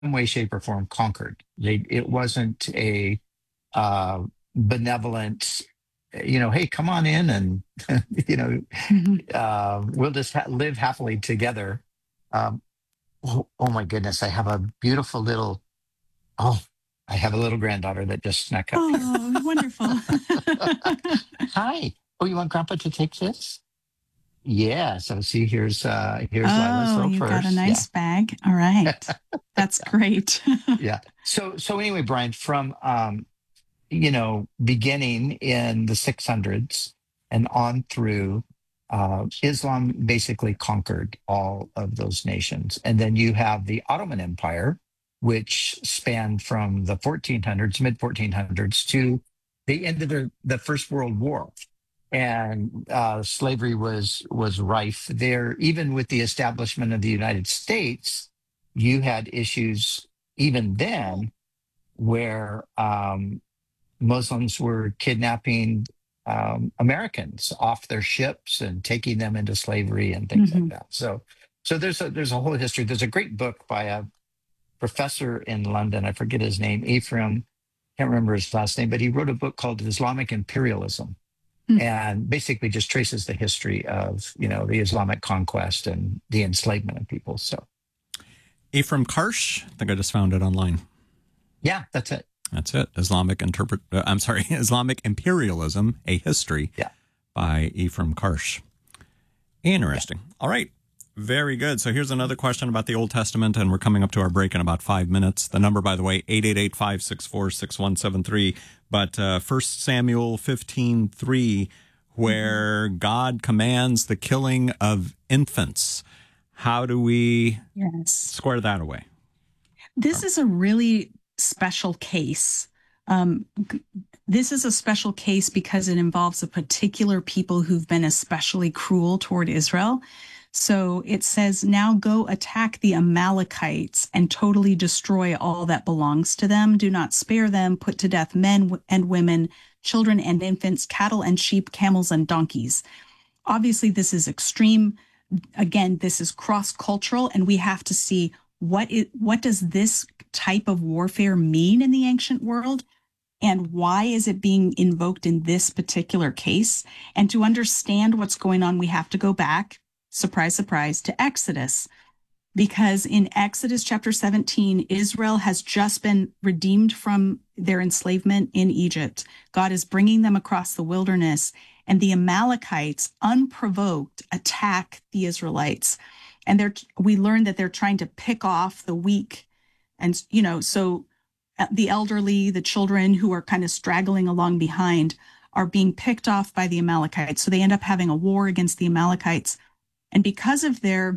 way, shape, or form conquered. It wasn't a uh, benevolent, hey, come on in and, you know, Mhm. we'll just live happily together. Um, oh my goodness, I have a beautiful little, oh, I have a little granddaughter that just snuck up here. Oh, wonderful. Hi. Oh, you want Grandpa to take this? Yeah. So see, here's Lila's Oh, little you've got a purse. Yeah. nice bag. All right. That's great. Yeah. So anyway, Brian, from beginning in the 600s and on through, Islam basically conquered all of those nations. And then you have the Ottoman Empire, which spanned from the 1400s, mid 1400s, to the end of the First World War. And slavery was rife there. Even with the establishment of the United States, you had issues even then where Muslims were kidnapping Americans off their ships and taking them into slavery and things like Mhm. that. So there's a whole history. There's a great book by a professor in London. I forget his name, Ephraim. Can't remember his last name, but he wrote a book called Islamic Imperialism, Mm. and basically just traces the history of the Islamic conquest and the enslavement of people. So Ephraim Karsh, I think I just found it online. yeah, that's it. That's it. Islamic Imperialism, A History Yeah. by Ephraim Karsh. Interesting. Yeah. All right. Very good. So here's another question about the Old Testament, and we're coming up to our break in about 5 minutes. The number, by the way, 888-564-6173. But 1 Samuel 15:3, where God commands the killing of infants. How do we square that away? This is a really special case. This is a special case because it involves a particular people who've been especially cruel toward Israel. So it says, now go attack the Amalekites and totally destroy all that belongs to them. Do not spare them. Put to death men and women, children and infants, cattle and sheep, camels and donkeys. Obviously, this is extreme. Again, this is cross-cultural, and we have to see what does this type of warfare mean in the ancient world, and why is it being invoked in this particular case? And to understand what's going on, we have to go back, surprise, surprise, to Exodus. Because in Exodus chapter 17, Israel has just been redeemed from their enslavement in Egypt. God is bringing them across the wilderness, and the Amalekites, unprovoked, attack the Israelites. And we learn that they're trying to pick off the weak. And, so the elderly, the children who are kind of straggling along behind are being picked off by the Amalekites. So they end up having a war against the Amalekites. And because of their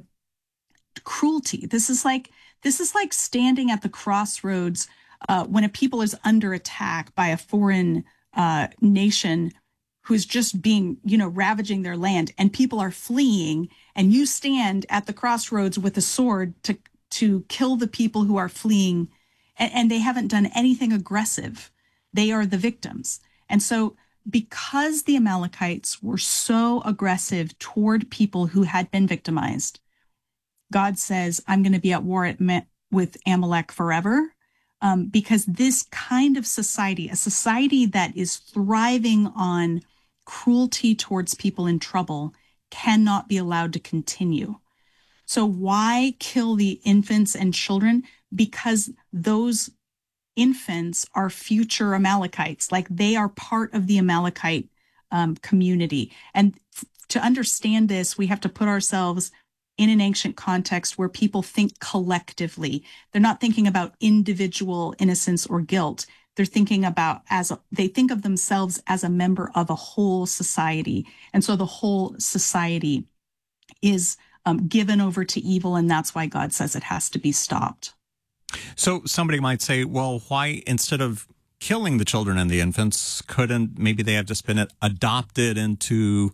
cruelty, this is like standing at the crossroads when a people is under attack by a foreign nation who's just being, ravaging their land, and people are fleeing, and you stand at the crossroads with a sword to kill the people who are fleeing, and they haven't done anything aggressive. They are the victims. And so because the Amalekites were so aggressive toward people who had been victimized, God says, I'm going to be at war with Amalek forever, because this kind of society, a society that is thriving on cruelty towards people in trouble, cannot be allowed to continue. So why kill the infants and children? Because those infants are future Amalekites, like they are part of the Amalekite community. And to understand this, we have to put ourselves in an ancient context where people think collectively. They're not thinking about individual innocence or guilt. They're thinking about they think of themselves as a member of a whole society. And so the whole society is given over to evil, and that's why God says it has to be stopped. So somebody might say, well, why, instead of killing the children and the infants, couldn't maybe they have just been adopted into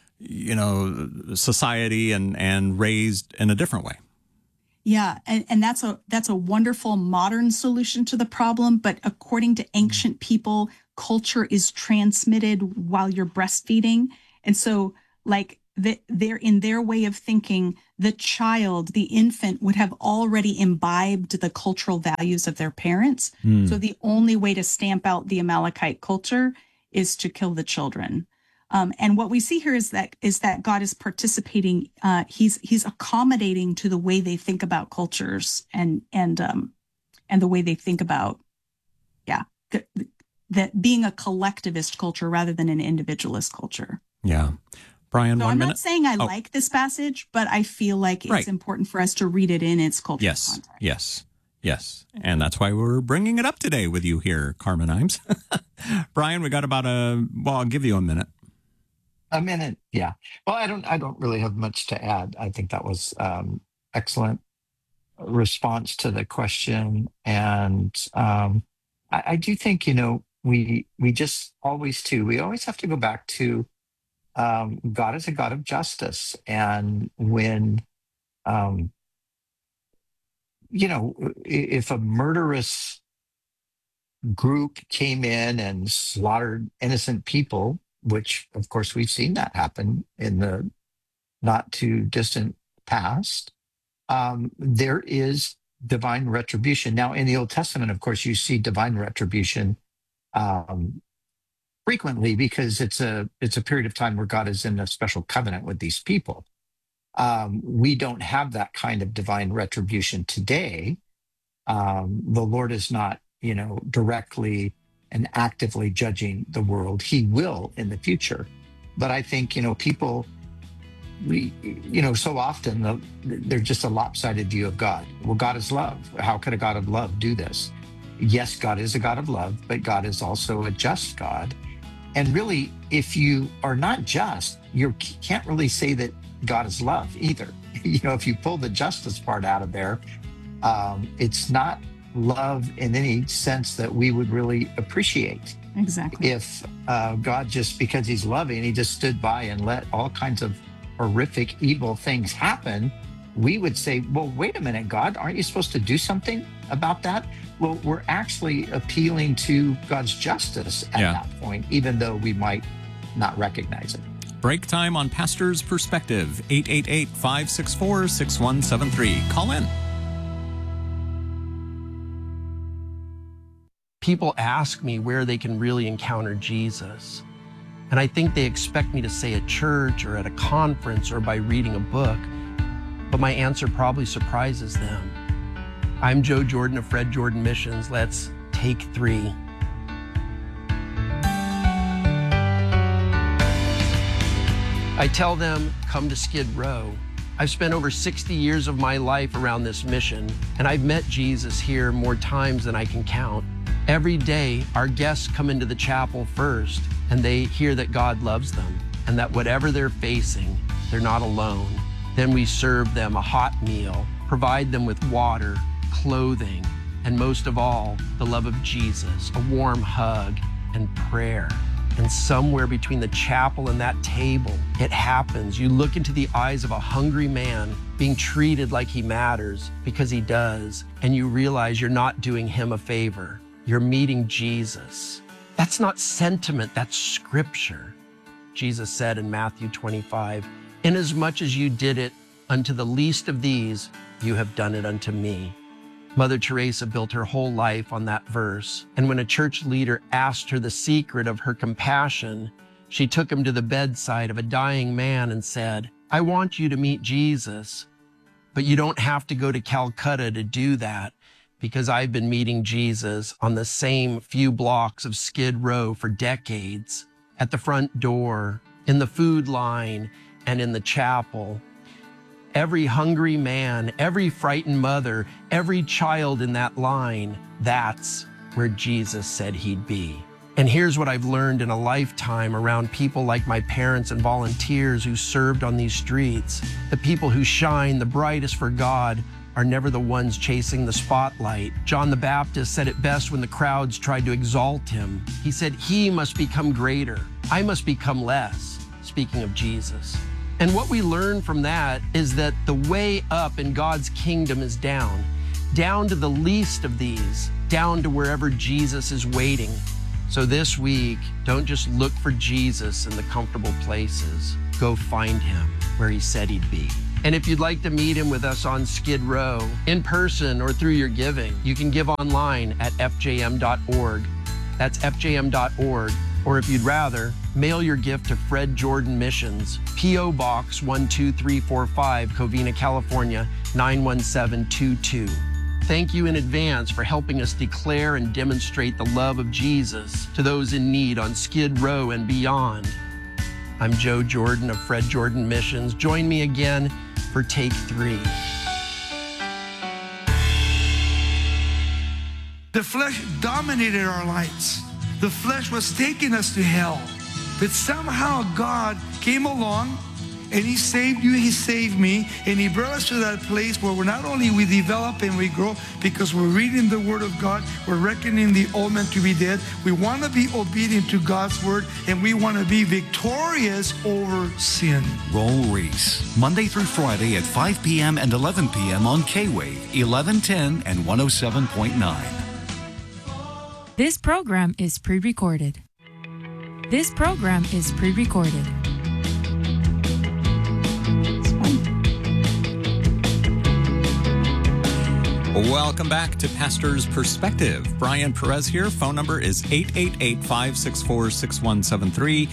society and raised in a different way? Yeah, and that's a wonderful modern solution to the problem. But according to ancient people, culture is transmitted while you're breastfeeding. And so, like, they're in their way of thinking, the child, the infant would have already imbibed the cultural values of their parents. So the only way to stamp out the Amalekite culture is to kill the children. And what we see here is that God is participating. He's accommodating to the way they think about cultures and the way they think about, that being a collectivist culture rather than an individualist culture. Yeah. Brian, so I'm not saying I like this passage, but I feel like it's important for us to read it in its cultural context. Yes. And that's why we're bringing it up today with you here, Carmen Imes. Brian, we got about I'll give you a minute. A minute, yeah. Well, I don't really have much to add. I think that was excellent response to the question, and I do think we just always have to go back to God is a God of justice, and when if a murderous group came in and slaughtered innocent people, which of course we've seen that happen in the not too distant past, there is divine retribution. Now, in the Old Testament, of course, you see divine retribution frequently because it's a period of time where God is in a special covenant with these people. We don't have that kind of divine retribution today. The Lord is not, directly and actively judging the world. He will in the future. But I think, people, so often they're just a lopsided view of God. Well, God is love. How could a God of love do this? Yes, God is a God of love, but God is also a just God. And really, if you are not just, you can't really say that God is love either. If you pull the justice part out of there, it's not love in any sense that we would really appreciate. Exactly. If God, just because he's loving, he just stood by and let all kinds of horrific, evil things happen, we would say, well, wait a minute, God, aren't you supposed to do something about that? Well, we're actually appealing to God's justice at that point, even though we might not recognize it. Break time on Pastor's Perspective, 888-564-6173. Call in. People ask me where they can really encounter Jesus. And I think they expect me to say at church or at a conference or by reading a book. But my answer probably surprises them. I'm Joe Jordan of Fred Jordan Missions. Let's take 3. I tell them, come to Skid Row. I've spent over 60 years of my life around this mission, and I've met Jesus here more times than I can count. Every day, our guests come into the chapel first, and they hear that God loves them, and that whatever they're facing, they're not alone. Then we serve them a hot meal, provide them with water, clothing, and most of all, the love of Jesus, a warm hug and prayer. And somewhere between the chapel and that table, it happens. You look into the eyes of a hungry man being treated like he matters, because he does, and you realize you're not doing him a favor. You're meeting Jesus. That's not sentiment, that's scripture. Jesus said in Matthew 25, "Inasmuch as you did it unto the least of these, you have done it unto me." Mother Teresa built her whole life on that verse. And when a church leader asked her the secret of her compassion, she took him to the bedside of a dying man and said, "I want you to meet Jesus, but you don't have to go to Calcutta to do that, because I've been meeting Jesus on the same few blocks of Skid Row for decades, at the front door, in the food line, and in the chapel. Every hungry man, every frightened mother, every child in that line, that's where Jesus said he'd be." And here's what I've learned in a lifetime around people like my parents and volunteers who served on these streets. The people who shine the brightest for God are never the ones chasing the spotlight. John the Baptist said it best when the crowds tried to exalt him. He said, "He must become greater. I must become less," speaking of Jesus. And what we learn from that is that the way up in God's kingdom is down to the least of these, down to wherever Jesus is waiting. So this week, don't just look for Jesus in the comfortable places. go find him where he said he'd be. And if you'd like to meet him with us on Skid Row, in person or through your giving, you can give online at fjm.org. That's fjm.org. Or if you'd rather, mail your gift to Fred Jordan Missions, P.O. Box 12345, Covina, California, 91722. Thank you in advance for helping us declare and demonstrate the love of Jesus to those in need on Skid Row and beyond. I'm Joe Jordan of Fred Jordan Missions. Join me again for Take 3. The flesh dominated our lives. The flesh was taking us to hell. But somehow God came along and he saved you, he saved me, and he brought us to that place where not only we develop and we grow because we're reading the Word of God, we're reckoning the old man to be dead. We want to be obedient to God's Word, and we want to be victorious over sin. Roll Reese, Monday through Friday at 5 p.m. and 11 p.m. on K-Wave, 1110 and 107.9. This program is pre-recorded. This program is pre-recorded. Welcome back to Pastor's Perspective. Brian Perez here. Phone number is 888-564-6173,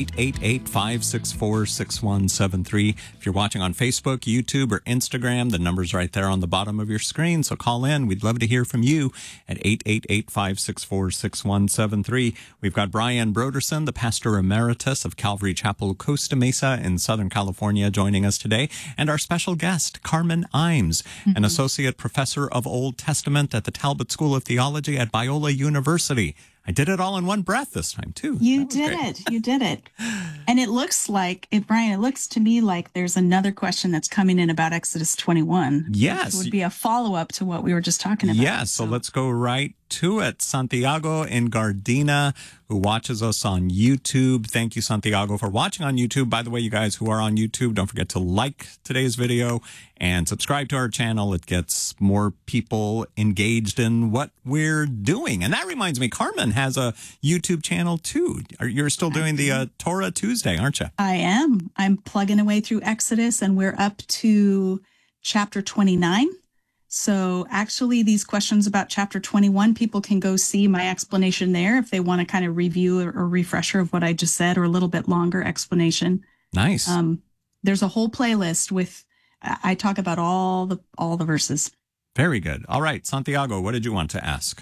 888-564-6173. If you're watching on Facebook, YouTube, or Instagram, the number's right there on the bottom of your screen, so call in. We'd love to hear from you at 888-564-6173. We've got Brian Broderson, the pastor emeritus of Calvary Chapel, Costa Mesa in Southern California, joining us today, and our special guest, Carmen Imes, an associate professor of Old Testament at the Talbot School of Theology at Biola University. I did it all in one breath this time, too. You did it. And it looks like, Brian, it looks to me like there's another question that's coming in about Exodus 21. Yes. Which would be a follow-up to what we were just talking about. Yes, so let's go right to it. Santiago in Gardena, who watches us on YouTube. Thank you, Santiago, for watching on YouTube. By the way, you guys who are on YouTube, don't forget to like today's video and subscribe to our channel. It gets more people engaged in what we're doing. And that reminds me, Carmen has a YouTube channel too. You're still doing the Torah Tuesday, aren't you? I am. I'm plugging away through Exodus, and we're up to chapter 29. So actually, these questions about chapter 21, people can go see my explanation there if they want to kind of review or refresher of what I just said, or a little bit longer explanation. Nice. There's a whole playlist with, I talk about all the verses. Very good. All right, Santiago, what did you want to ask?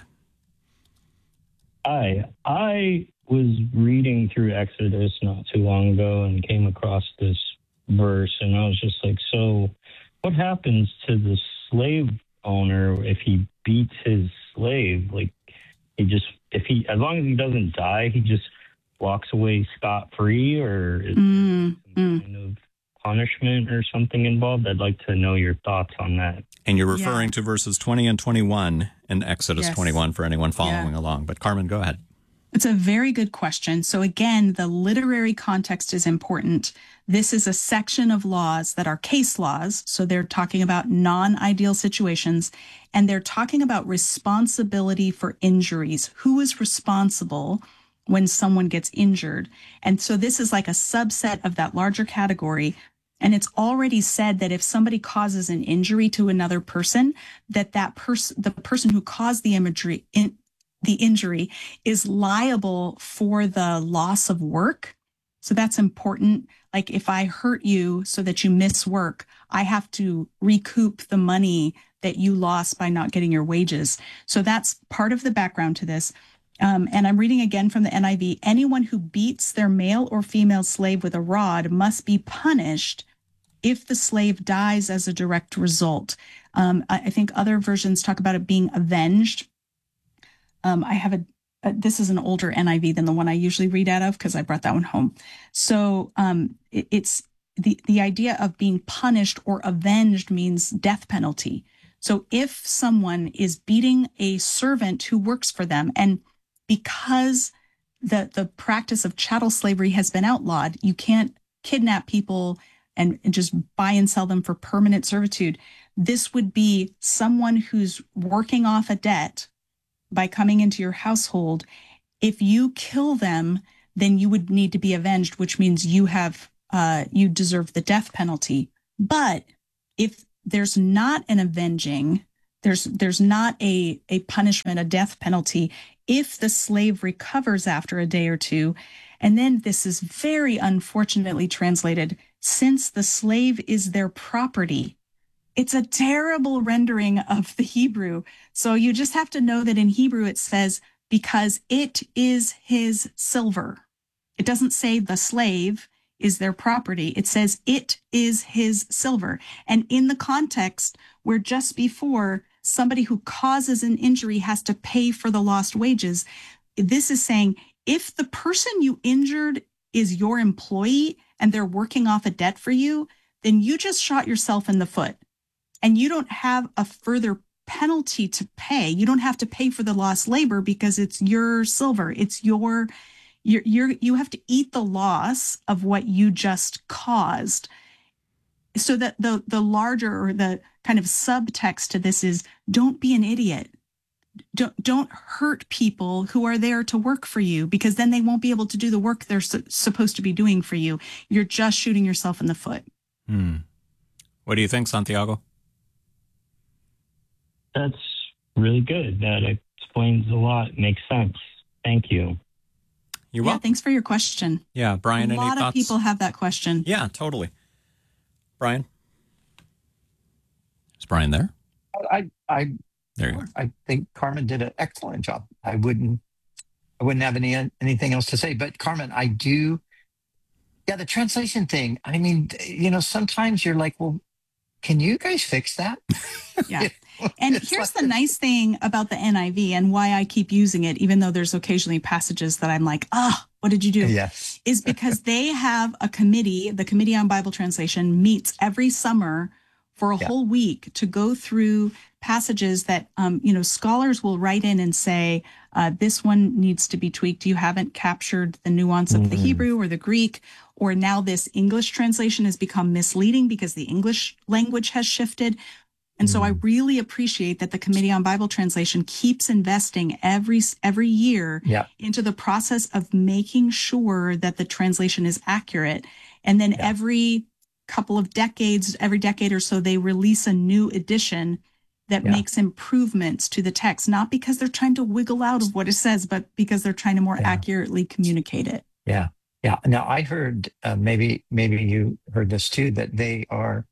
Hi, I was reading through Exodus not too long ago and came across this verse, and I was just like, so what happens to the slave owner if he beats his slave? Like, as long as he doesn't die, he just walks away scot-free, or is there some kind of punishment or something involved? I'd like to know your thoughts on that. And you're referring to verses 20 and 21 in Exodus 21 for anyone following along. But Carmen, go ahead. It's a very good question. So again, the literary context is important. This is a section of laws that are case laws. So they're talking about non-ideal situations, and they're talking about responsibility for injuries. Who is responsible when someone gets injured? And so this is like a subset of that larger category. And it's already said that if somebody causes an injury to another person, the person who caused the injury is liable for the loss of work. So that's important. Like, if I hurt you so that you miss work, I have to recoup the money that you lost by not getting your wages. So that's part of the background to this. And I'm reading again from the NIV. Anyone who beats their male or female slave with a rod must be punished if the slave dies as a direct result. I think other versions talk about it being avenged. I have this is an older NIV than the one I usually read out of, because I brought that one home. So it's the idea of being punished or avenged means death penalty. So if someone is beating a servant who works for them, and because the practice of chattel slavery has been outlawed, you can't kidnap people and just buy and sell them for permanent servitude. This would be someone who's working off a debt by coming into your household. If you kill them, then you would need to be avenged, which means you have you deserve the death penalty. But if there's not an avenging, there's not a punishment, a death penalty, if the slave recovers after a day or two, and then this is very unfortunately translated, since the slave is their property. It's a terrible rendering of the Hebrew. So you just have to know that in Hebrew it says, because it is his silver. It doesn't say the slave is their property. It says it is his silver. And in the context where just before somebody who causes an injury has to pay for the lost wages, this is saying if the person you injured is your employee and they're working off a debt for you, then you just shot yourself in the foot and you don't have a further penalty to pay. You don't have to pay for the lost labor because it's your silver. It's you have to eat the loss of what you just caused. So that the larger or the kind of subtext to this is don't be an idiot. Don't hurt people who are there to work for you, because then they won't be able to do the work they're supposed to be doing for you. You're just shooting yourself in the foot. What do you think, Santiago? That's really good. That explains a lot. Makes sense. Thank you. You're welcome. Thanks for your question. Yeah, Brian, any thoughts? A lot of people have that question. Yeah, totally. Brian? Is Brian there? There you go. I think Carmen did an excellent job. I wouldn't have anything else to say. But Carmen, I do. Yeah, the translation thing. I mean, sometimes you're like, well, can you guys fix that? Yeah. And here's the nice thing about the NIV and why I keep using it, even though there's occasionally passages that I'm like, what did you do? Yes. Is because they have a committee, the Committee on Bible Translation meets every summer for a whole week to go through passages that, scholars will write in and say, this one needs to be tweaked. You haven't captured the nuance of the Hebrew or the Greek, or now this English translation has become misleading because the English language has shifted. And so I really appreciate that the Committee on Bible Translation keeps investing every year into the process of making sure that the translation is accurate. And then every couple of decades, every decade or so, they release a new edition that makes improvements to the text, not because they're trying to wiggle out of what it says, but because they're trying to more accurately communicate it. Yeah. Yeah. Now I heard, maybe you heard this too, that they are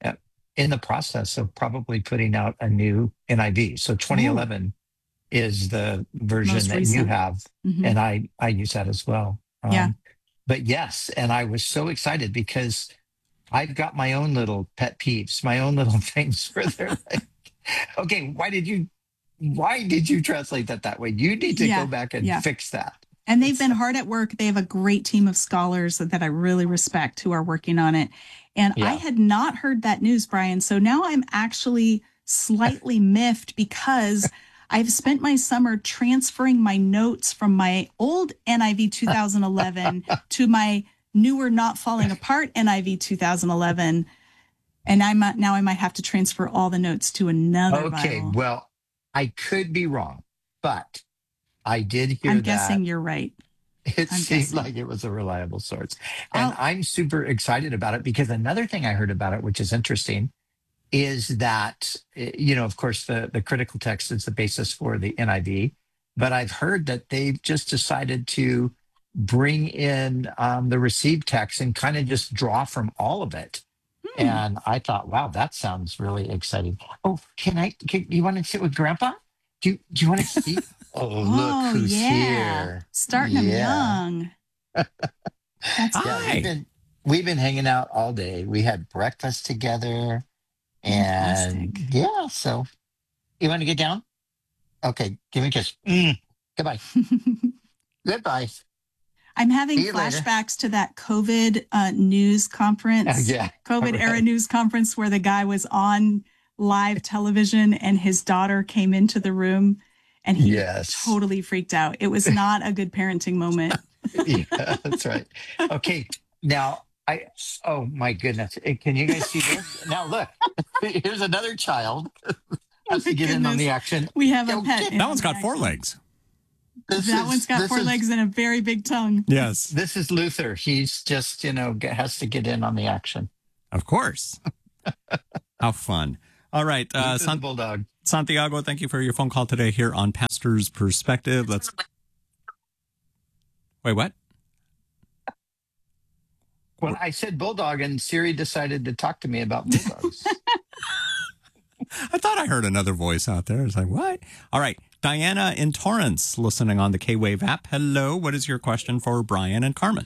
in the process of probably putting out a new NIV. So 2011 is the version that you have. And I use that as well. But yes, and I was so excited because I've got my own little pet peeves, my own little things where they're like, okay, why did you translate that way? You need to go back and fix that. And they've been hard at work. They have a great team of scholars that I really respect who are working on it. And I had not heard that news, Brian. So now I'm actually slightly miffed because I've spent my summer transferring my notes from my old NIV 2011 to my newer Not Falling Apart NIV 2011. And I might have to transfer all the notes to another Bible. Well, I could be wrong, but I did hear I'm guessing you're right. It seemed like it was a reliable source. And I'm super excited about it because another thing I heard about it, which is interesting, is that, of course, the critical text is the basis for the NIV. But I've heard that they've just decided to bring in the received text and kind of just draw from all of it. And I thought, wow, that sounds really exciting. Oh, you want to sit with Grandpa? Do you want to see? Look who's here. Starting them young. That's we've been hanging out all day. We had breakfast together. And so you want to get down? Okay, give me a kiss. Goodbye. Goodbye. I'm having flashbacks to that COVID news conference, COVID era news conference where the guy was on live television and his daughter came into the room and he totally freaked out. It was not a good parenting moment. Yeah, that's right. Okay. Now oh my goodness. Can you guys see this? Now look, here's another child. Has to get in on the action. We have a pet. That one's got 4 legs. That one's got four legs and a very big tongue. Yes. This is Luther. He's just, has to get in on the action. Of course. How fun. All right. Luther the Bulldog. Santiago, thank you for your phone call today here on Pastor's Perspective. Wait, what? Well, I said bulldog, and Siri decided to talk to me about bulldogs. I thought I heard another voice out there. I was like, what? All right. Diana in Torrance, listening on the K-Wave app. Hello. What is your question for Brian and Carmen?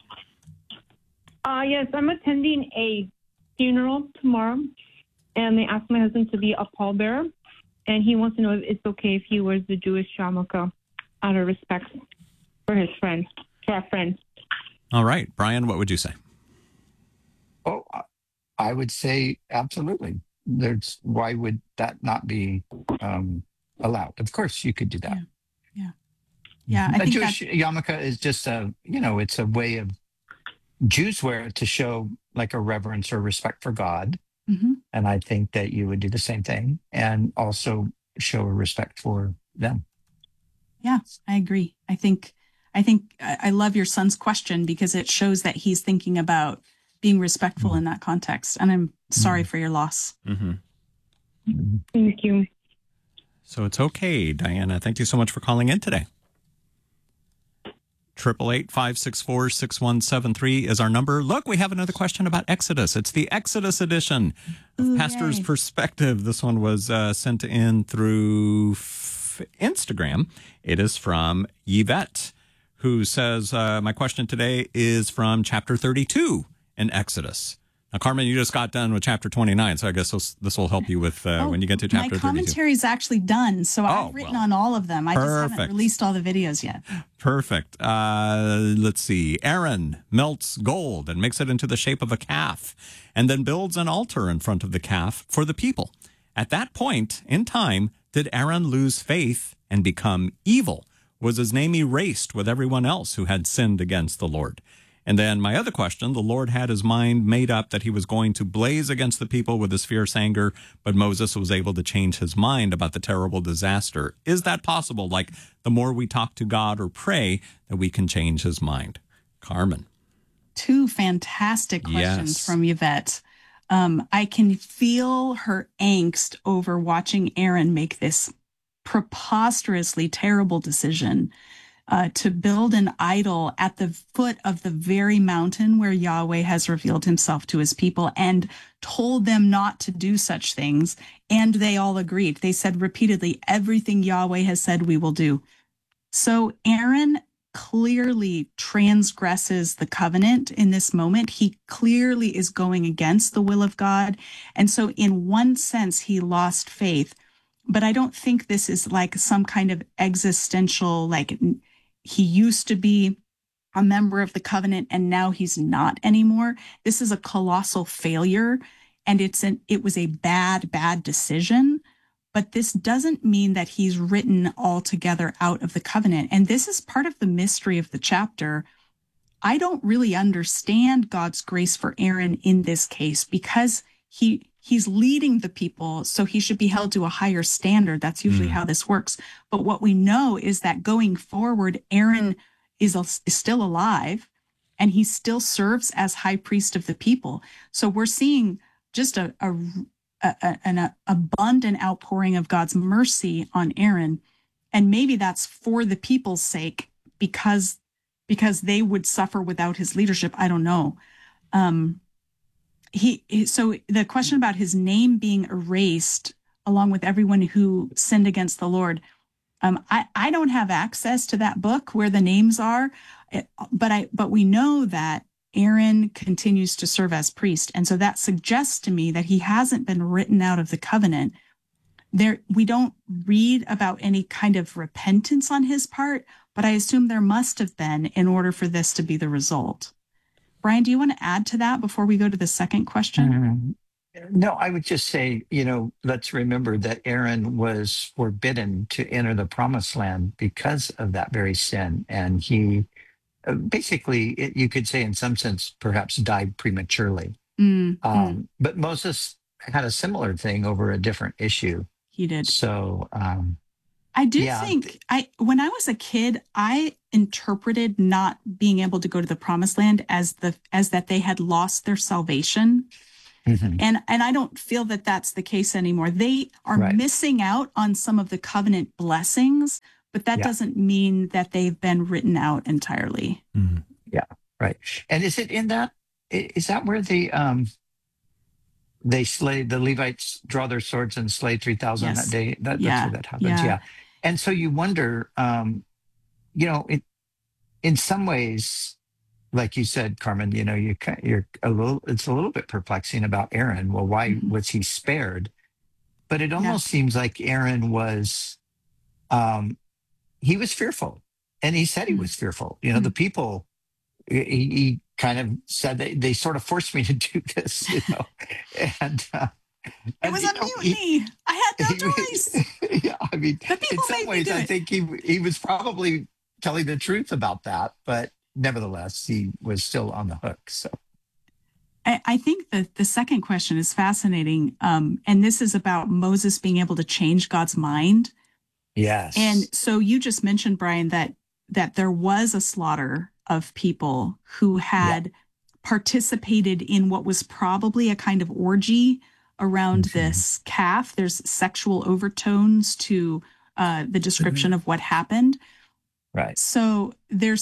Yes, I'm attending a funeral tomorrow, and they asked my husband to be a pallbearer, and he wants to know if it's okay if he wears the Jewish yarmulke out of respect for his friend, for our friend. All right. Brian, what would you say? Oh, I would say absolutely. Why would that not be allowed? Of course, you could do that. Yeah. I A think Jewish yarmulke is just it's a way of Jews wear it to show like a reverence or respect for God. Mm-hmm. And I think that you would do the same thing and also show a respect for them. Yeah, I agree. I think I love your son's question because it shows that he's thinking about being respectful in that context. And I'm sorry for your loss. Mm-hmm. Thank you. So it's okay, Diana. Thank you so much for calling in today. 888-564-6173 is our number. Look, we have another question about Exodus. It's the Exodus edition of Pastor's Perspective. This one was sent in through Instagram. It is from Yvette, who says, my question today is from chapter 32 in Exodus. Now, Carmen, you just got done with chapter 29, so I guess this will help you with when you get to chapter 32. My commentary is actually done, so I've written on all of them. I just haven't released all the videos yet. Perfect. Let's see. Aaron melts gold and makes it into the shape of a calf and then builds an altar in front of the calf for the people. At that point in time, did Aaron lose faith and become evil? Was his name erased with everyone else who had sinned against the Lord? And then my other question, the Lord had his mind made up that he was going to blaze against the people with his fierce anger, but Moses was able to change his mind about the terrible disaster. Is that possible? Like the more we talk to God or pray, that we can change his mind? Carmen. Two fantastic questions from Yvette. I can feel her angst over watching Aaron make this preposterously terrible decision to build an idol at the foot of the very mountain where Yahweh has revealed himself to his people and told them not to do such things. And they all agreed. They said repeatedly, everything Yahweh has said we will do. So Aaron clearly transgresses the covenant in this moment. He clearly is going against the will of God. And so in one sense, he lost faith. But I don't think this is like some kind of existential, like he used to be a member of the covenant and now he's not anymore. This is a colossal failure and it was a bad decision. But this doesn't mean that he's written altogether out of the covenant. And this is part of the mystery of the chapter. I don't really understand God's grace for Aaron in this case because he's leading the people, so he should be held to a higher standard. That's usually how this works. But what we know is that going forward, Aaron is still alive and he still serves as high priest of the people. So we're seeing just an abundant outpouring of God's mercy on Aaron. And maybe that's for the people's sake because they would suffer without his leadership. I don't know. So the question about his name being erased along with everyone who sinned against the Lord, I don't have access to that book where the names are, but we know that Aaron continues to serve as priest. And so that suggests to me that he hasn't been written out of the covenant. We don't read about any kind of repentance on his part, but I assume there must have been in order for this to be the result. Brian, do you want to add to that before we go to the second question? No, I would just say, let's remember that Aaron was forbidden to enter the promised land because of that very sin. And he basically, you could say in some sense, perhaps died prematurely. But Moses had a similar thing over a different issue. He did. So I do Yeah. think when I was a kid, I interpreted not being able to go to the promised land as that they had lost their salvation. Mhm. And I don't feel that that's the case anymore. They are Right. missing out on some of the covenant blessings, but that Yeah. doesn't mean that they've been written out entirely. Mm. Yeah, right. And is it in that? Is that where they slay the Levites, draw their swords and slay 3,000 Yes. that day? That's Yeah. where that happens. Yeah. Yeah. And so you wonder, in some ways, like you said, Carmen, you're a little. It's a little bit perplexing about Aaron. Well, why Mhm. was he spared? But it Yeah. almost seems like Aaron was. He was fearful, and he said he was fearful. The people. He kind of said they sort of forced me to do this, and It was a mutiny. I had no choice. Yeah, I mean, The people in some made me ways, do I it. think he was probably telling the truth about that, but nevertheless, he was still on the hook. So, I think that the second question is fascinating. And this is about Moses being able to change God's mind. yes, And so you just mentioned, Brian, that there was a slaughter of people who had participated in what was probably a kind of orgy around Mhm. this calf. There's sexual overtones to the description of what happened. right, So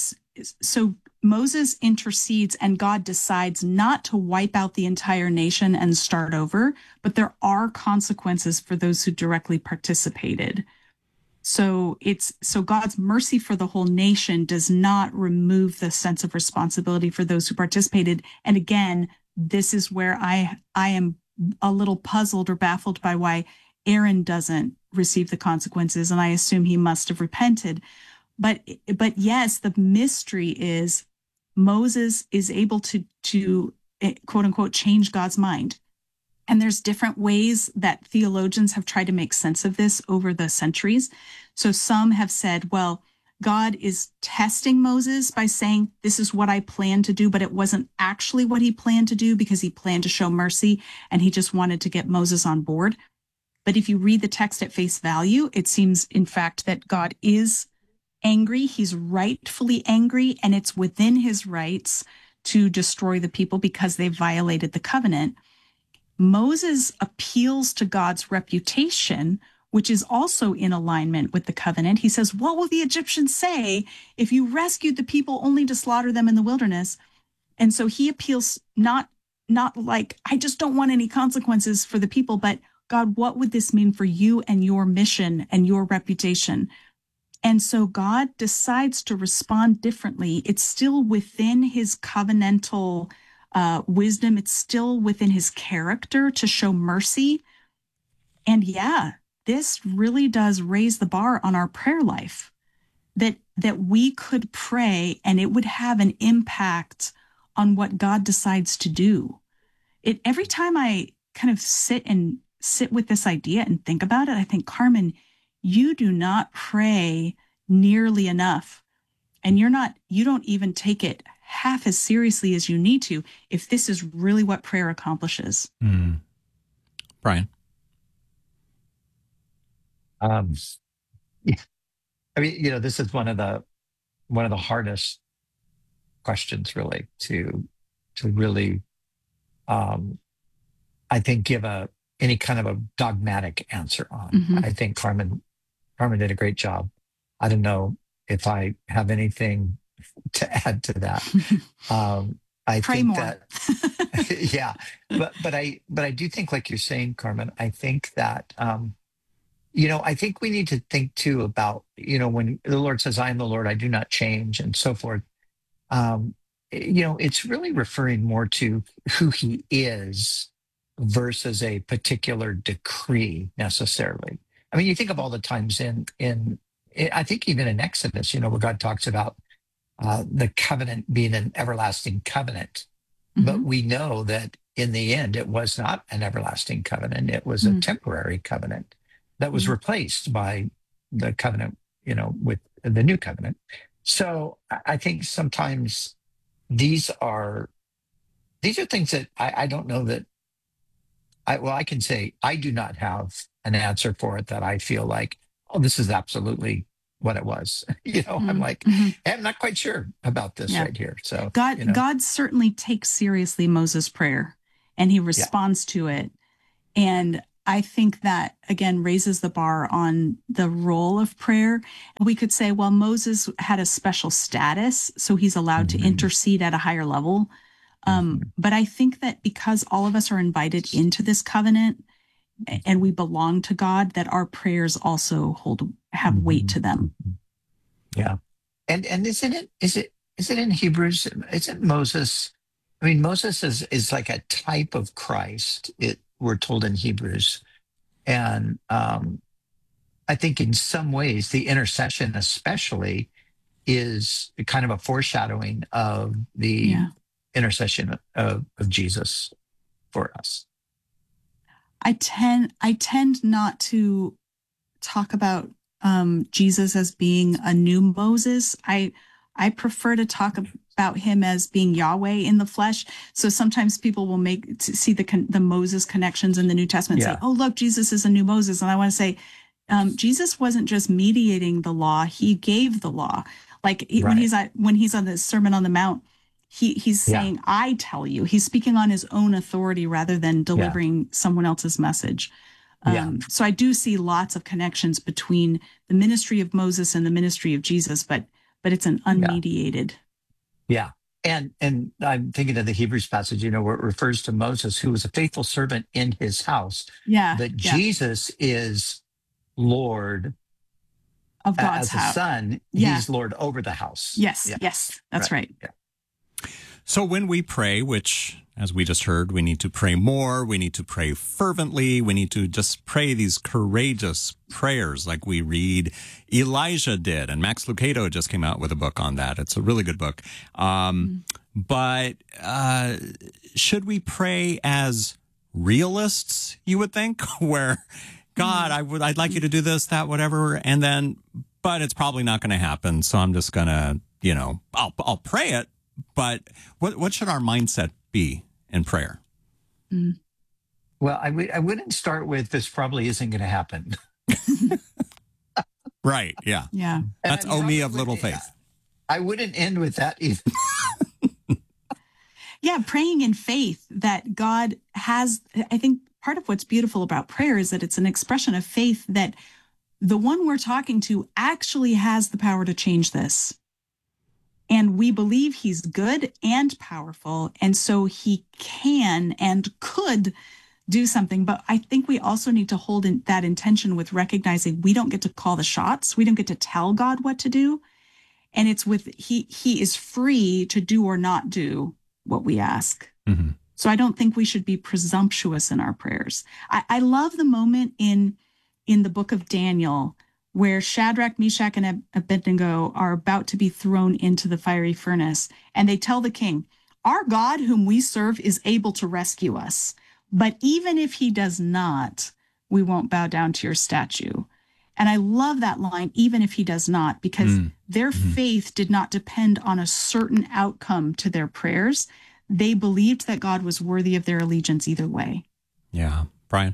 Moses intercedes and God decides not to wipe out the entire nation and start over, but there are consequences for those who directly participated. So God's mercy for the whole nation does not remove the sense of responsibility for those who participated. And again, this is where I am a little puzzled or baffled by why Aaron doesn't receive the consequences, and I assume he must have repented. But yes, the mystery is Moses is able to quote unquote change God's mind. And there's different ways that theologians have tried to make sense of this over the centuries. So some have said, well, God is testing Moses by saying, this is what I plan to do, but it wasn't actually what he planned to do because he planned to show mercy and he just wanted to get Moses on board. But if you read the text at face value, it seems, in fact, that God is angry. He's rightfully angry, and it's within his rights to destroy the people because they violated the covenant. Moses appeals to God's reputation, which is also in alignment with the covenant. He says, what will the Egyptians say if you rescued the people only to slaughter them in the wilderness? And so he appeals not like, I just don't want any consequences for the people, but God, what would this mean for you and your mission and your reputation? And so God decides to respond differently. It's still within his covenantal wisdom. It's still within his character to show mercy. And yeah, this really does raise the bar on our prayer life, that we could pray and it would have an impact on what God decides to do. Every time I kind of sit with this idea and think about it, I think, Carmen, you do not pray nearly enough. And you don't even take it half as seriously as you need to if this is really what prayer accomplishes. Mm. Brian? Yeah. I mean, this is one of the hardest questions, really, to really, I think, give any kind of a dogmatic answer on. Mhm. I think Carmen did a great job. I don't know if I have anything to add to that. I Pray think more. that, yeah, but I do think, like you're saying, Carmen, I think that, I think we need to think too about, when the Lord says, I am the Lord, I do not change, and so forth. It's really referring more to who he is versus a particular decree necessarily. I mean, you think of all the times in I think even in Exodus, where God talks about the covenant being an everlasting covenant. Mhm. But we know that in the end, it was not an everlasting covenant. It was Mhm. a temporary covenant that was Mhm. replaced by the covenant, with the new covenant. So I think sometimes these are things that I don't know that I can say I do not have an answer for it that I feel like, oh, this is absolutely what it was. I'm like, I'm not quite sure about this right here. So God certainly takes seriously Moses' prayer, and he responds to it. And I think that, again, raises the bar on the role of prayer. We could say, well, Moses had a special status, so he's allowed to intercede at a higher level. But I think that because all of us are invited into this covenant and we belong to God, that our prayers also have weight to them. Yeah. And isn't it in Hebrews? Isn't Moses? I mean, Moses is like a type of Christ. We're told in Hebrews, and I think in some ways the intercession, especially, is kind of a foreshadowing of the intercession of Jesus for us. I tend not to talk about Jesus as being a new Moses. I prefer to talk about him as being Yahweh in the flesh. So sometimes people will see the Moses connections in the New Testament and say, oh, look, Jesus is a new Moses. And I want to say, Jesus wasn't just mediating the law. He gave the law. Like when he's on the Sermon on the Mount, he's saying, I tell you. He's speaking on his own authority rather than delivering someone else's message. So I do see lots of connections between the ministry of Moses and the ministry of Jesus, but it's an unmediated. Yeah. And I'm thinking of the Hebrews passage, where it refers to Moses, who was a faithful servant in his house. Yeah. But Jesus is Lord of God's house. As a son, he's Lord over the house. Yes. That's right. Yeah. So when we pray, which, as we just heard, we need to pray more, we need to pray fervently, we need to just pray these courageous prayers like we read Elijah did. And Max Lucado just came out with a book on that. It's a really good book. But should we pray as realists, you would think, where, God, I'd like you to do this, that, whatever, and then, but it's probably not going to happen. So I'm just going to, I'll pray it. But what should our mindset be in prayer? Well, I wouldn't start with this probably isn't going to happen. Right. Yeah. Yeah. That's me of little faith. I wouldn't end with that either. Yeah. Praying in faith that God has, I think part of what's beautiful about prayer is that it's an expression of faith that the one we're talking to actually has the power to change this. And we believe he's good and powerful. And so he can and could do something. But I think we also need to hold in that intention with recognizing we don't get to call the shots. We don't get to tell God what to do. And it's he is free to do or not do what we ask. Mm-hmm. So I don't think we should be presumptuous in our prayers. I love the moment in the book of Daniel where Shadrach, Meshach, and Abednego are about to be thrown into the fiery furnace. And they tell the king, our God whom we serve is able to rescue us. But even if he does not, we won't bow down to your statue. And I love that line, even if he does not, because their faith did not depend on a certain outcome to their prayers. They believed that God was worthy of their allegiance either way. Yeah. Brian?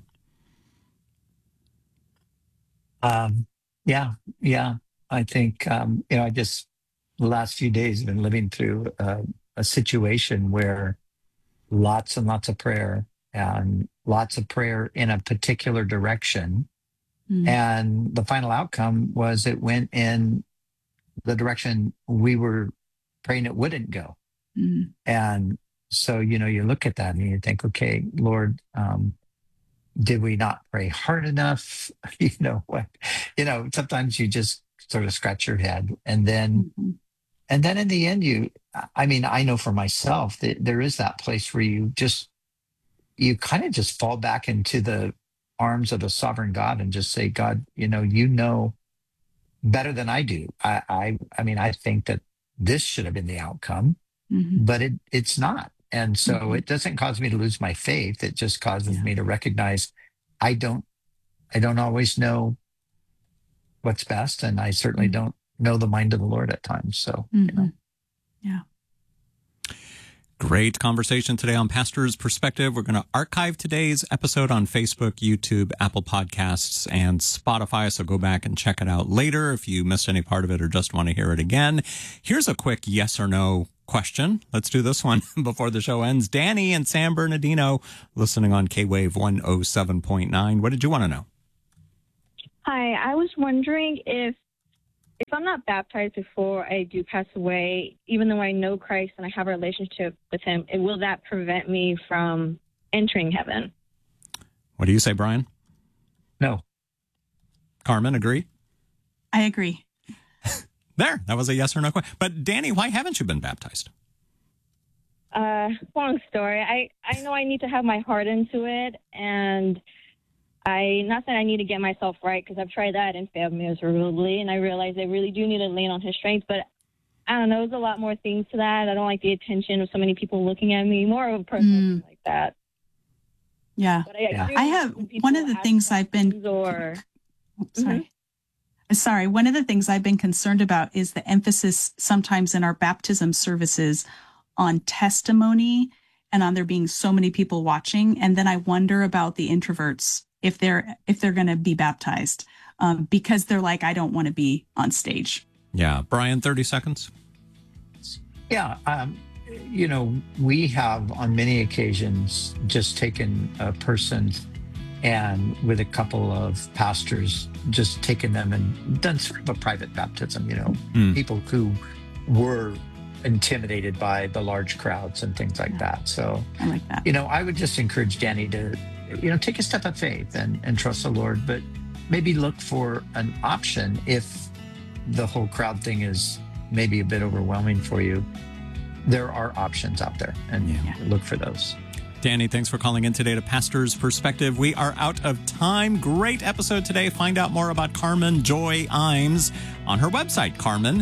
Yeah. I think, I just, the last few days have been living through a situation where lots and lots of prayer and lots of prayer in a particular direction. And the final outcome was it went in the direction we were praying it wouldn't go. And so, you look at that and you think, okay, Lord, did we not pray hard enough? Sometimes you just sort of scratch your head. And then in the end, I know for myself that there is that place where you kind of just fall back into the arms of the sovereign God and just say, God, you know better than I do. I think that this should have been the outcome, but it's not. And so it doesn't cause me to lose my faith. It just causes me to recognize I don't always know what's best. And I certainly don't know the mind of the Lord at times. So, Chris Great conversation today on Pastor's Perspective. We're going to archive today's episode on Facebook, YouTube, Apple Podcasts, and Spotify. So go back and check it out later if you missed any part of it or just want to hear it again. Here's a quick yes or no question. Let's do this one before the show ends. Danny in San Bernardino, listening on K-Wave 107.9. What did you want to know? Hi, I was wondering if I'm not baptized before I do pass away, even though I know Christ and I have a relationship with him, will that prevent me from entering heaven? What do you say, Brian? No. Carmen, agree? I agree. There, that was a yes or no question. But Danny, why haven't you been baptized? Long story. I know I need to have my heart into it, and not that I need to get myself right, because I've tried that and failed miserably, and I realize I really do need to lean on his strength, but I don't know, there's a lot more things to that. I don't like the attention of so many people looking at me, more of a personal thing like that. Yeah. But I have one of the things I've been Sorry, one of the things I've been concerned about is the emphasis sometimes in our baptism services on testimony and on there being so many people watching, and then I wonder about the introverts if they're going to be baptized because they're like, I don't want to be on stage. Yeah. Brian, 30 seconds. Yeah. We have on many occasions just taken a person and with a couple of pastors, just taken them and done sort of a private baptism, people who were intimidated by the large crowds and things like that. So I like that. I would just encourage Danny to take a step of faith and trust the Lord, but maybe look for an option if the whole crowd thing is maybe a bit overwhelming for you. There are options out there, and look for those. Danny, thanks for calling in today to Pastor's Perspective. We are out of time. Great episode today. Find out more about Carmen Joy Imes on her website,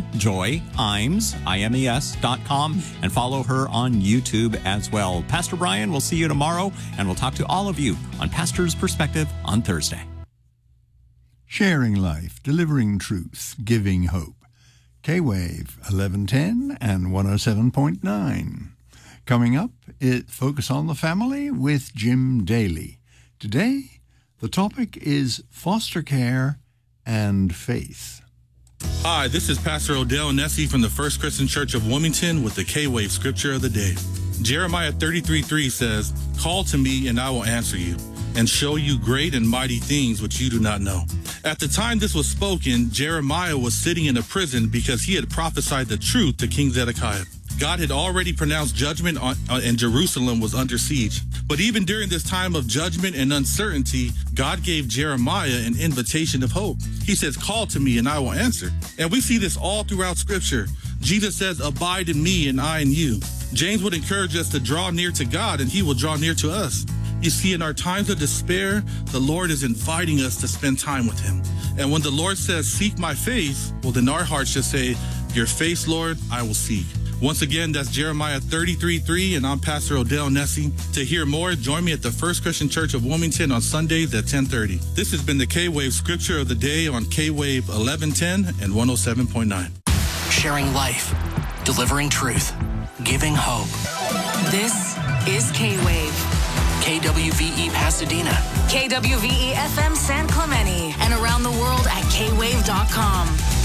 carmenjoyimes.com, and follow her on YouTube as well. Pastor Brian, we'll see you tomorrow, and we'll talk to all of you on Pastor's Perspective on Thursday. Sharing life, delivering truth, giving hope. K-Wave 1110 and 107.9. Coming up, Focus on the Family with Jim Daly. Today, the topic is foster care and faith. Hi, this is Pastor Odell Nessie from the First Christian Church of Wilmington with the K-Wave Scripture of the Day. Jeremiah 33:3 says, "Call to me and I will answer you, and show you great and mighty things which you do not know." At the time this was spoken, Jeremiah was sitting in a prison because he had prophesied the truth to King Zedekiah. God had already pronounced judgment and Jerusalem was under siege. But even during this time of judgment and uncertainty, God gave Jeremiah an invitation of hope. He says, "Call to me and I will answer." And we see this all throughout Scripture. Jesus says, "Abide in me and I in you." James would encourage us to draw near to God and he will draw near to us. You see, in our times of despair, the Lord is inviting us to spend time with him. And when the Lord says, "Seek my face," well, then our hearts should say, "Your face, Lord, I will seek." Once again, that's Jeremiah 33:3, and I'm Pastor Odell Nessie. To hear more, join me at the First Christian Church of Wilmington on Sundays at 10:30. This has been the K-Wave Scripture of the Day on K-Wave 1110 and 107.9. Sharing life, delivering truth, giving hope. This is K-Wave. KWVE Pasadena. KWVE FM San Clemente. And around the world at kwave.com.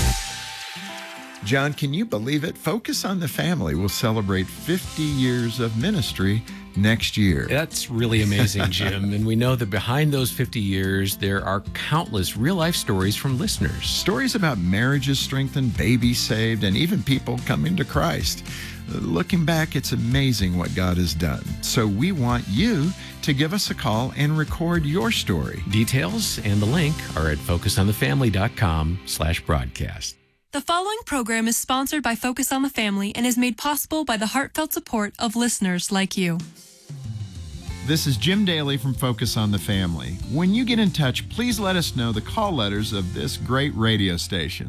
John, can you believe it? Focus on the Family will celebrate 50 years of ministry next year. That's really amazing, Jim. And we know that behind those 50 years, there are countless real-life stories from listeners. Stories about marriages strengthened, babies saved, and even people coming to Christ. Looking back, it's amazing what God has done. So we want you to give us a call and record your story. Details and the link are at focusonthefamily.com/broadcast. The following program is sponsored by Focus on the Family and is made possible by the heartfelt support of listeners like you. This is Jim Daly from Focus on the Family. When you get in touch, please let us know the call letters of this great radio station.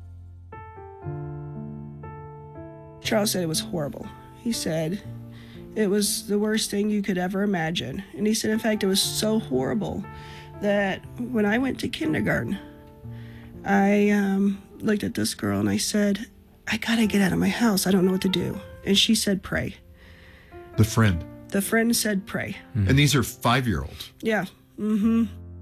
Charles said it was horrible. He said it was the worst thing you could ever imagine. And he said, in fact, it was so horrible that when I went to kindergarten, I looked at this girl and I said, "I gotta get out of my house. I don't know what to do." And she said, "Pray." The friend. The friend said pray. And these are 5-year-olds. Yeah. Mm-hmm.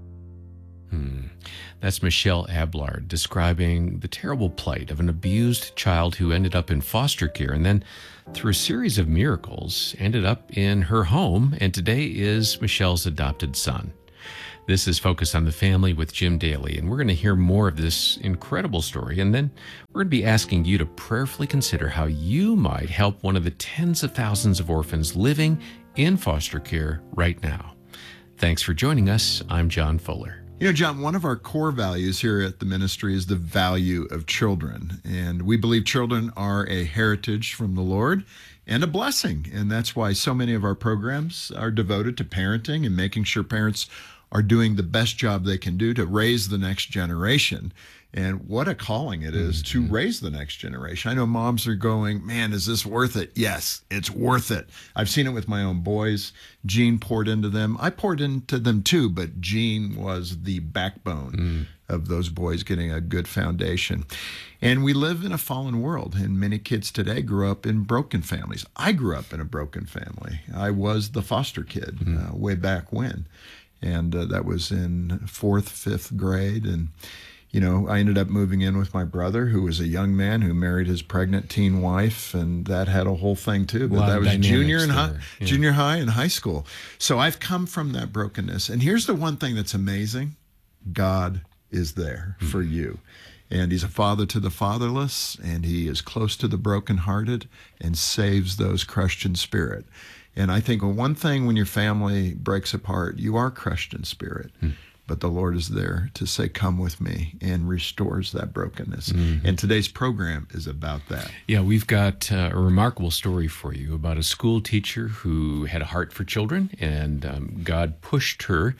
That's Michelle Ablard describing the terrible plight of an abused child who ended up in foster care and then, through a series of miracles, ended up in her home and today is Michelle's adopted son. This is Focus on the Family with Jim Daly, and we're going to hear more of this incredible story, and then we're going to be asking you to prayerfully consider how you might help one of the tens of thousands of orphans living in foster care right now. Thanks for joining us. I'm John Fuller. You know, John, one of our core values here at the ministry is the value of children. And we believe children are a heritage from the Lord and a blessing. And that's why so many of our programs are devoted to parenting and making sure parents are doing the best job they can do to raise the next generation. And what a calling it is to raise the next generation. I know moms are going, man, is this worth it? Yes, it's worth it. I've seen it with my own boys. Gene poured into them. I poured into them too, but Gene was the backbone of those boys getting a good foundation. And we live in a fallen world, and many kids today grew up in broken families. I grew up in a broken family. I was the foster kid way back when. And that was in 4th, 5th grade. And you know, I ended up moving in with my brother, who was a young man who married his pregnant teen wife, and that had a whole thing too. But that was junior high and high school. So I've come from that brokenness. And here's the one thing that's amazing. God is there for you. And he's a father to the fatherless, and he is close to the brokenhearted and saves those crushed in spirit. And I think one thing when your family breaks apart, you are crushed in spirit. But the Lord is there to say, come with me, and restores that brokenness. And today's program is about that. Yeah, we've got a remarkable story for you about a school teacher who had a heart for children, and God pushed her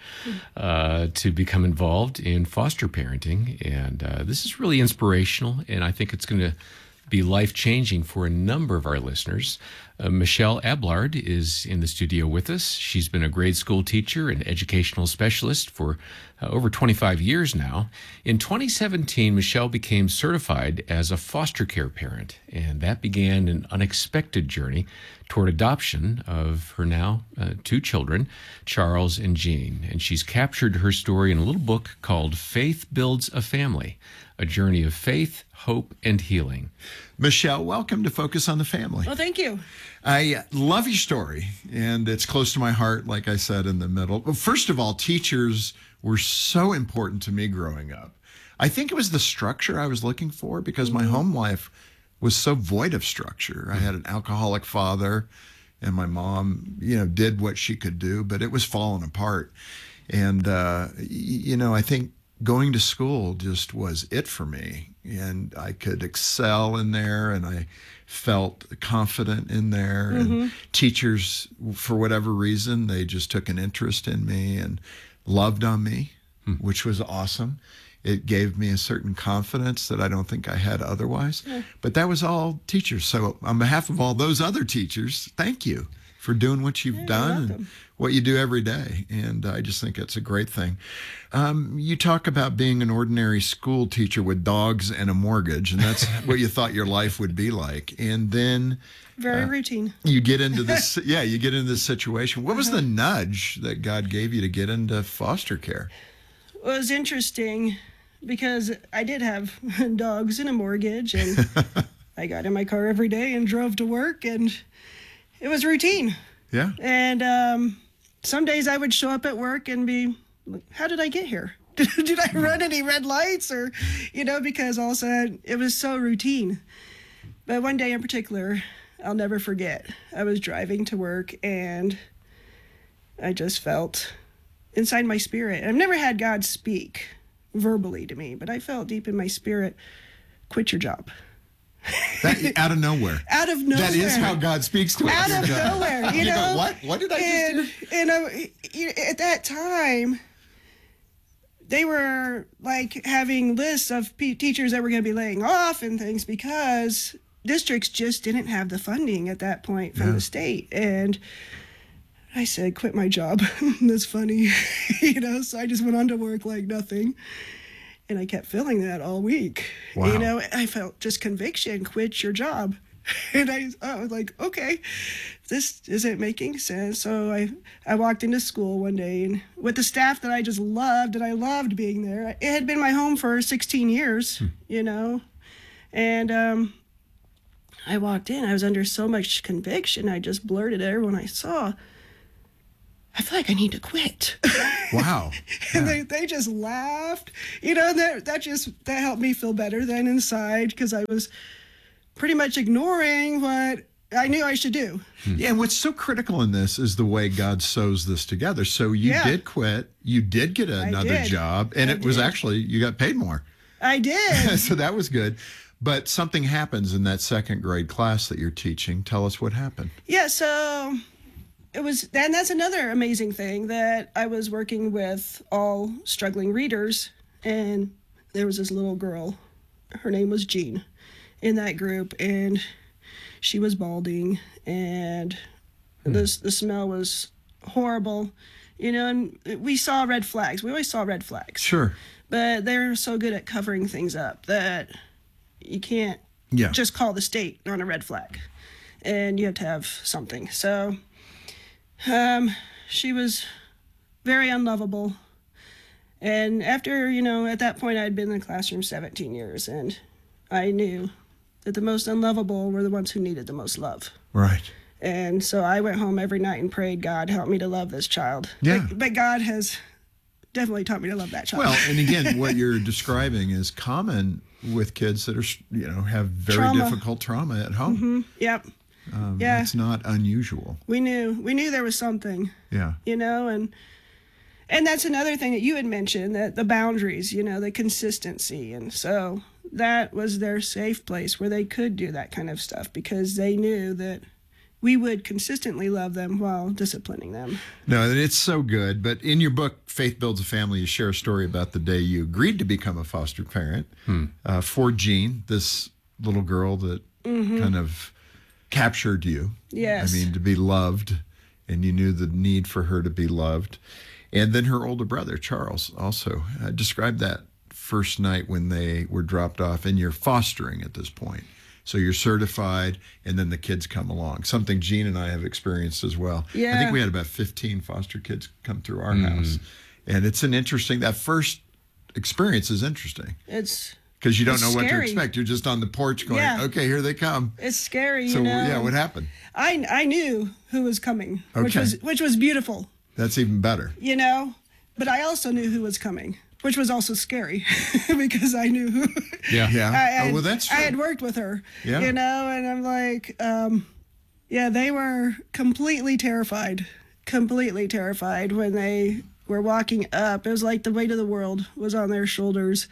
to become involved in foster parenting. And this is really inspirational, and I think it's going to be life-changing for a number of our listeners. Michelle Ablard is in the studio with us. She's been a grade school teacher and educational specialist for over 25 years now. In 2017, Michelle became certified as a foster care parent, and that began an unexpected journey toward adoption of her now 2 children, Charles and Jean. And she's captured her story in a little book called Faith Builds a Family, a journey of faith, hope, and healing. Michelle, welcome to Focus on the Family. Well, thank you. I love your story, and it's close to my heart, like I said in the middle. Well, first of all, teachers were so important to me growing up. I think it was the structure I was looking for, because my home life was so void of structure. I had an alcoholic father, and my mom, did what she could do, but it was falling apart. And, I think going to school just was it for me, and I could excel in there, and I felt confident in there. And teachers, for whatever reason, they just took an interest in me and loved on me, which was awesome. It gave me a certain confidence that I don't think I had otherwise. But that was all teachers. So on behalf of all those other teachers, thank you for doing what you've done and what you do every day. And I just think it's a great thing. You talk about being an ordinary school teacher with dogs and a mortgage, and that's what you thought your life would be like. And then very routine. You get into this, you get into this situation. What was the nudge that God gave you to get into foster care? Well, it was interesting because I did have dogs and a mortgage, and I got in my car every day and drove to work, and it was routine. Yeah. And some days I would show up at work and be, how did I get here? Did I run any red lights? Or, because all of a sudden it was so routine. But one day in particular, I'll never forget. I was driving to work, and I just felt inside my spirit. I've never had God speak verbally to me, but I felt deep in my spirit, quit your job. Out of nowhere. Out of nowhere. That is how God speaks to us. Out of nowhere. You know? Go, what? What did I just do? And at that time, they were like having lists of teachers that were going to be laying off and things because districts just didn't have the funding at that point from the state. And I said, quit my job. That's funny. So I just went on to work like nothing. And I kept feeling that all week. Wow. I felt just conviction, quit your job. And I was like, okay, this isn't making sense. So I walked into school one day and with the staff that I just loved, and I loved being there. It had been my home for 16 years, you know. And I walked in. I was under so much conviction. I just blurted at everyone I saw, I feel like I need to quit. Wow. And they just laughed. You know, that helped me feel better than inside, because I was pretty much ignoring what I knew I should do. Yeah, and what's so critical in this is the way God sews this together. So you did quit, you did get another job, and it was actually, you got paid more. I did. So that was good. But something happens in that second grade class that you're teaching. Tell us what happened. Yeah, so it was, and that's another amazing thing, that I was working with all struggling readers, and there was this little girl, her name was Jean, in that group, and she was balding, and the smell was horrible, you know, and we saw red flags. We always saw red flags. Sure. But they're so good at covering things up that you can't just call the state on a red flag, and you have to have something. So she was very unlovable. And after, you know, at that point, I'd been in the classroom 17 years, and I knew that the most unlovable were the ones who needed the most love. Right. And so I went home every night and prayed, God, help me to love this child. Yeah. But God has definitely taught me to love that child. Well, and again, what you're describing is common with kids that are, you know, have very difficult trauma at home. Mm-hmm. Yep. Yeah. It's not unusual. We knew there was something. Yeah. You know, and that's another thing that you had mentioned, that the boundaries, you know, the consistency. And so that was their safe place where they could do that kind of stuff, because they knew that we would consistently love them while disciplining them. No, it's so good. But in your book, Faith Builds a Family, you share a story about the day you agreed to become a foster parent for Jean, this little girl that kind of captured you. Yes. I mean, to be loved, and you knew the need for her to be loved. And then her older brother, Charles, also. Describe that first night when they were dropped off, and you're fostering at this point. So you're certified, and then the kids come along. Something Jean and I have experienced as well. Yeah. I think we had about 15 foster kids come through our house. And it's that first experience is interesting. It's because you don't know scary. What to expect. You're just on the porch going, okay, here they come. It's scary, So, you know? yeah, what happened? I knew who was coming, Okay. which was beautiful. That's even better. You know? But I also knew who was coming, which was also scary because I knew who. Yeah. Well, that's true. I had worked with her, Yeah. you know, and I'm like, they were completely terrified when they were walking up. It was like the weight of the world was on their shoulders.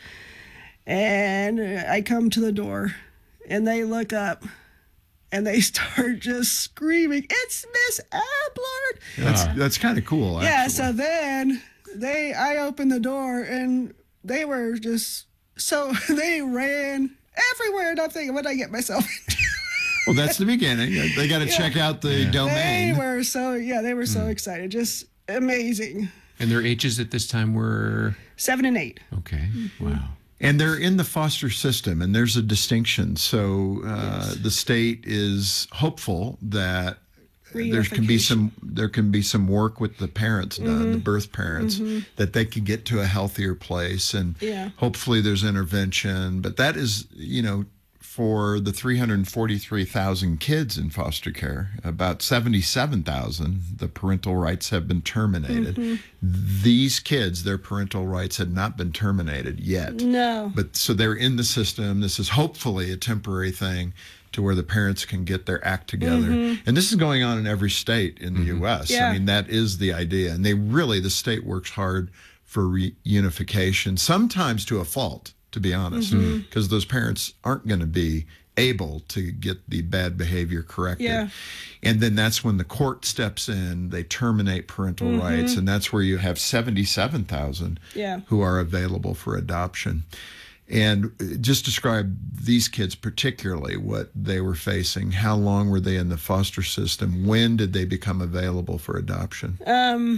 And I come to the door, and they look up, and they start just screaming, "It's Miss Ablard!" That's kind of cool, actually. Yeah, so then I opened the door, and they were just, they ran everywhere, and I'm thinking, what did I get myself into? Well, that's the beginning. They got to check out the domain. They were so excited, just amazing. And their ages at this time were? 7 and 8. Okay, wow. And they're in the foster system, and there's a distinction. So the state is hopeful that there can be some work with the parents done, the birth parents, that they can get to a healthier place, and hopefully there's intervention. But that is, you know, for the 343,000 kids in foster care, about 77,000, the parental rights have been terminated. These kids, their parental rights had not been terminated yet. No. But so they're in the system. This is hopefully a temporary thing to where the parents can get their act together. And this is going on in every state in the U.S. Yeah. I mean, that is the idea. And the state works hard for reunification, sometimes to a fault, to be honest, because those parents aren't going to be able to get the bad behavior corrected. Yeah. And then that's when the court steps in, they terminate parental rights, and that's where you have 77,000 who are available for adoption. And just describe these kids particularly, what they were facing. How long were they in the foster system? When did they become available for adoption?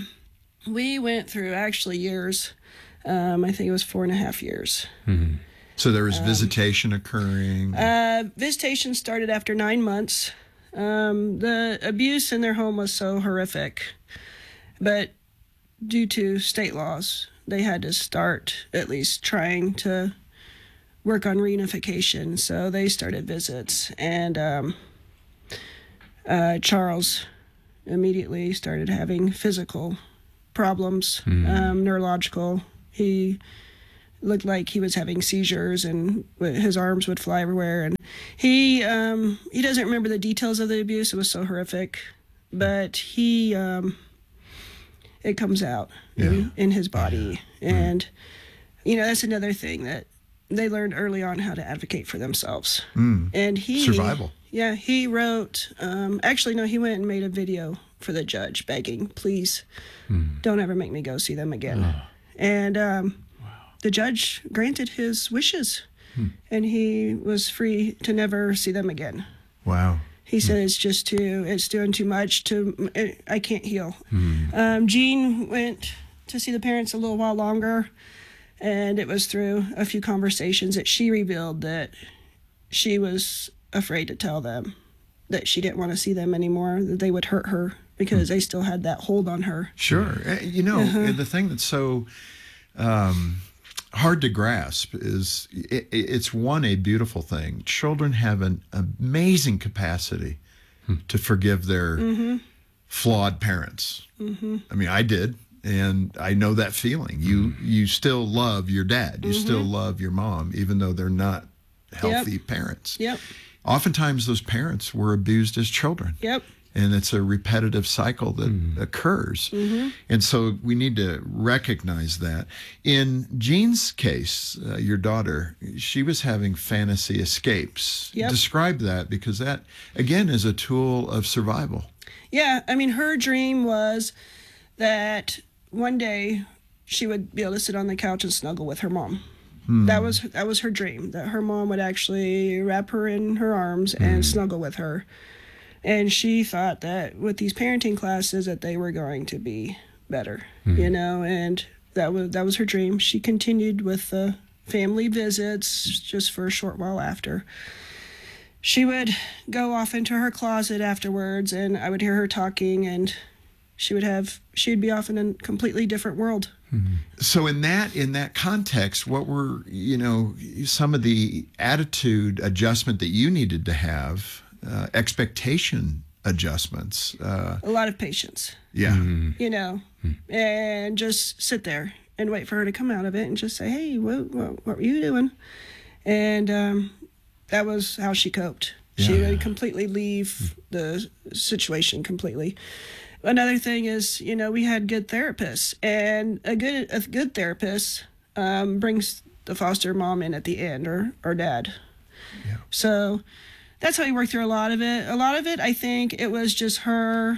We went through actually years. I think it was 4.5 years. So there was visitation occurring? Visitation started after 9 months. The abuse in their home was so horrific, but due to state laws, they had to start at least trying to work on reunification. So they started visits, and Charles immediately started having physical problems, neurological. He looked like he was having seizures, and his arms would fly everywhere. And he doesn't remember the details of the abuse. It was so horrific, but it comes out in his body. And, that's another thing that they learned early on, how to advocate for themselves. And survival. Yeah, he wrote, he went and made a video for the judge begging, please don't ever make me go see them again. And the judge granted his wishes, and he was free to never see them again. Wow. He said it's doing too much, I can't heal. Jean went to see the parents a little while longer, and it was through a few conversations that she revealed that she was afraid to tell them that she didn't want to see them anymore, that they would hurt her because they still had that hold on her. Sure. The thing that's so hard to grasp is it's a beautiful thing. Children have an amazing capacity to forgive their flawed parents. I mean, I did, and I know that feeling. You still love your dad. You still love your mom, even though they're not healthy parents. Yep. Oftentimes those parents were abused as children. Yep. And it's a repetitive cycle that occurs. And so we need to recognize that. In Jean's case, your daughter, she was having fantasy escapes. Yep. Describe that, because that, again, is a tool of survival. Yeah, I mean, her dream was that one day she would be able to sit on the couch and snuggle with her mom. That was her dream, that her mom would actually wrap her in her arms and snuggle with her. And she thought that with these parenting classes that they were going to be better, and that was her dream. She continued with the family visits just for a short while after. She would go off into her closet afterwards, and I would hear her talking, and she'd be off in a completely different world. So in that context, what were, some of the attitude adjustment that you needed to have, expectation adjustments? A lot of patience. Yeah. And just sit there and wait for her to come out of it and just say, hey, what were you doing? And that was how she coped. Yeah. She would completely leave the situation completely. Another thing is, we had good therapists, and a good therapist brings the foster mom in at the end, or dad. Yeah. So that's how we worked through a lot of it. A lot of it, I think, it was just her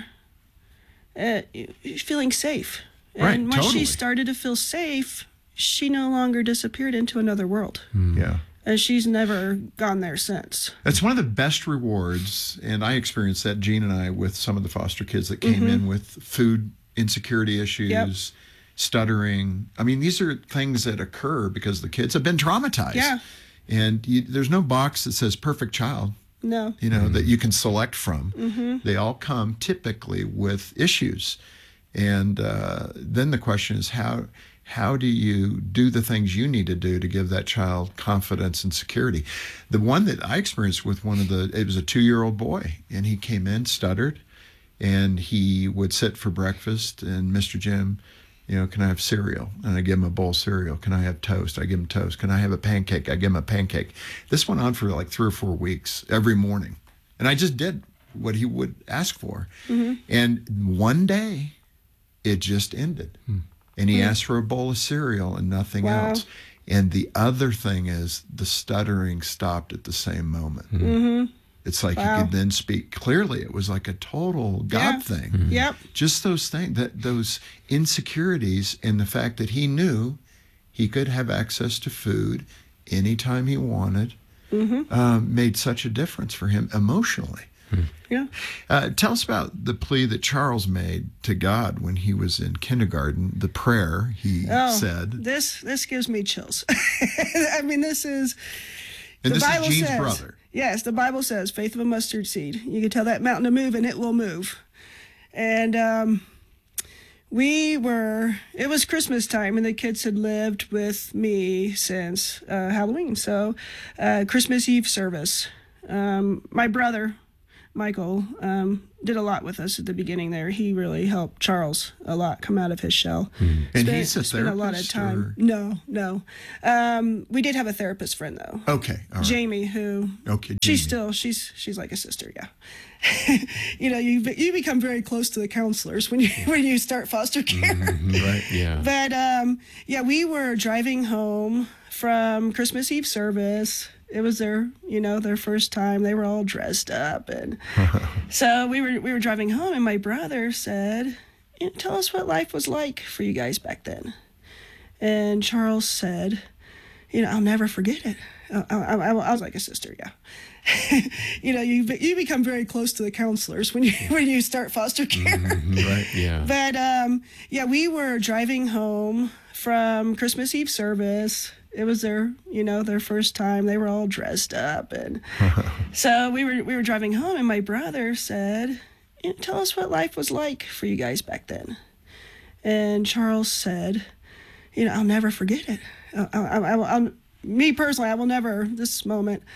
feeling safe. And once she started to feel safe, she no longer disappeared into another world. Yeah. And she's never gone there since. That's one of the best rewards, and I experienced that, Jean and I, with some of the foster kids that came in with food insecurity issues, stuttering. I mean, these are things that occur because the kids have been traumatized. Yeah. And there's no box that says perfect child. No. That you can select from. They all come typically with issues. And then the question is, how do you do the things you need to do to give that child confidence and security? The one that I experienced with it was a 2-year-old boy, and he came in, stuttered, and he would sit for breakfast, and Mr. Jim, can I have cereal? And I give him a bowl of cereal. Can I have toast? I give him toast. Can I have a pancake? I give him a pancake. This went on for like 3 or 4 weeks every morning. And I just did what he would ask for. And one day, it just ended. And he asked for a bowl of cereal and nothing else. And the other thing is the stuttering stopped at the same moment. It's like he could then speak clearly. It was like a total God thing. Yep. Just those things, those insecurities, and the fact that he knew he could have access to food anytime he wanted, made such a difference for him emotionally. Yeah. Tell us about the plea that Charles made to God when he was in kindergarten, the prayer he said. This gives me chills. I mean, this is... And the this Bible is Gene's says, brother. Yes, the Bible says, faith of a mustard seed. You can tell that mountain to move, and it will move. And it was Christmas time, and the kids had lived with me since Halloween. So Christmas Eve service. My brother, Michael, did a lot with us at the beginning there. He really helped Charles a lot come out of his shell. And he's a spent a lot of time. No. We did have a therapist friend though. Okay, all right. Jamie, who she's like a sister. Yeah. You become very close to the counselors when you start foster care. Right. Yeah. But we were driving home from Christmas Eve service. It was their first time. They were all dressed up, and so we were driving home, and my brother said, "Tell us what life was like for you guys back then." And Charles said, "I'll never forget it." I was like a sister, yeah. You become very close to the counselors when you start foster care. Right. Yeah. But we were driving home from Christmas Eve service. It was their first time. They were all dressed up, and so we were driving home, and my brother said, "Tell us what life was like for you guys back then." And Charles said, "I'll never forget it. Me personally, I will never. This moment,